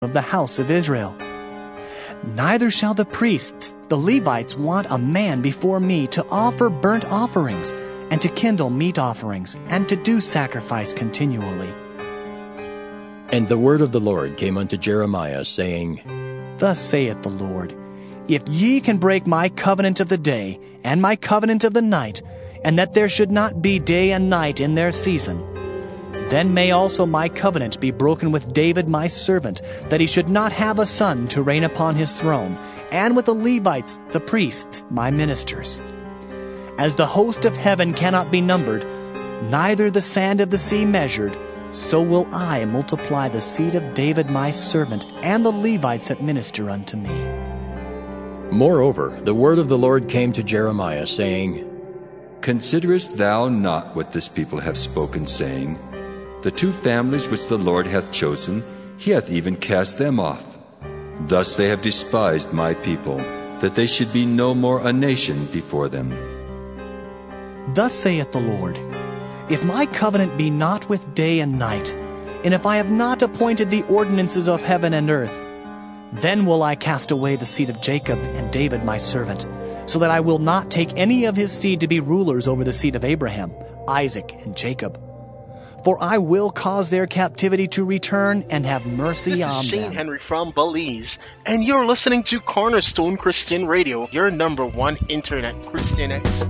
of the house of Israel. Neither shall the priests, the Levites, want a man before me to offer burnt offerings, and to kindle meat offerings, and to do sacrifice continually. And the word of the Lord came unto Jeremiah, saying, Thus saith the Lord, If ye can break my covenant of the day, and my covenant of the night, and that there should not be day and night in their season, then may also my covenant be broken with David my servant, that he should not have a son to reign upon his throne, and with the Levites, the priests, my ministers. As the host of heaven cannot be numbered, neither the sand of the sea measured, so will I multiply the seed of David my servant, and the Levites that minister unto me. Moreover, the word of the Lord came to Jeremiah, saying, Considerest thou not what this people have spoken, saying, The two families which the Lord hath chosen, he hath even cast them off. Thus they have despised my people, that they should be no more a nation before them. Thus saith the Lord, If my covenant be not with day and night, and if I have not appointed the ordinances of heaven and earth, then will I cast away the seed of Jacob and David my servant, so that I will not take any of his seed to be rulers over the seed of Abraham, Isaac, and Jacob. For I will cause their captivity to return and have mercy on them. This is Shane Henry from Belize, and you're listening to Cornerstone Christian Radio, your #1 internet Christian expert.